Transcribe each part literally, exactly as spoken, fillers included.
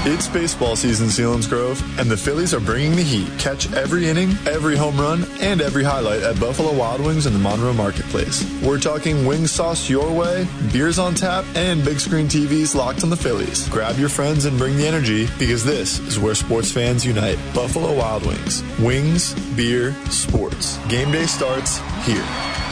It's baseball season, Selinsgrove, and the Phillies are bringing the heat. Catch every inning, every home run, and every highlight at Buffalo Wild Wings in the Monroe Marketplace. We're talking wing sauce your way, beers on tap, and big screen T Vs locked on the Phillies. Grab your friends and bring the energy, because this is where sports fans unite. Buffalo Wild Wings. Wings, beer, sports. Game day starts here.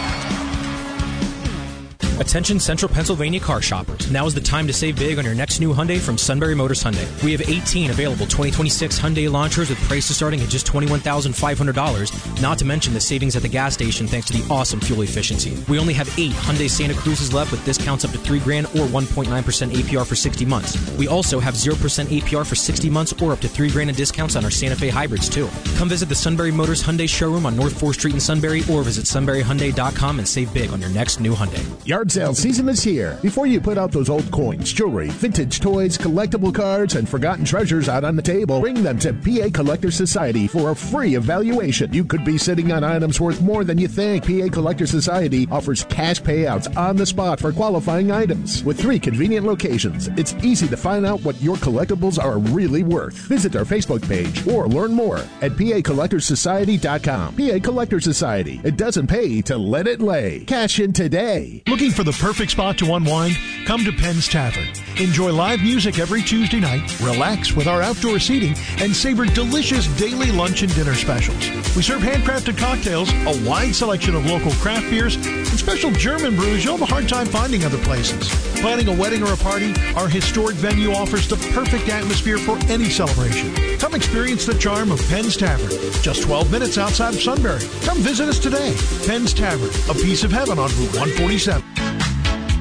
Attention Central Pennsylvania car shoppers. Now is the time to save big on your next new Hyundai from Sunbury Motors Hyundai. We have eighteen available twenty twenty-six Hyundai Elantras with prices starting at just twenty-one thousand five hundred dollars, not to mention the savings at the gas station thanks to the awesome fuel efficiency. We only have eight Hyundai Santa Cruzes left with discounts up to three grand or one point nine percent A P R for sixty months. We also have zero percent A P R for sixty months or up to three grand in discounts on our Santa Fe hybrids too. Come visit the Sunbury Motors Hyundai showroom on North fourth Street in Sunbury or visit sunbury hyundai dot com and save big on your next new Hyundai. Yard sale season is here. Before you put out those old coins, jewelry, vintage toys, collectible cards, and forgotten treasures out on the table, bring them to P A Collector Society for a free evaluation. You could be sitting on items worth more than you think. P A Collector Society offers cash payouts on the spot for qualifying items. With three convenient locations, it's easy to find out what your collectibles are really worth. Visit our Facebook page or learn more at P A collector society dot com. P A Collector Society. It doesn't pay to let it lay. Cash in today. Looking for the perfect spot to unwind? Come to Penn's Tavern. Enjoy live music every Tuesday night, relax with our outdoor seating, and savor delicious daily lunch and dinner specials. We serve handcrafted cocktails, a wide selection of local craft beers, and special German brews you'll have a hard time finding other places. Planning a wedding or a party, our historic venue offers the perfect atmosphere for any celebration. Come experience the charm of Penn's Tavern, just twelve minutes outside of Sunbury. Come visit us today. Penn's Tavern, a piece of heaven on Route one forty-seven.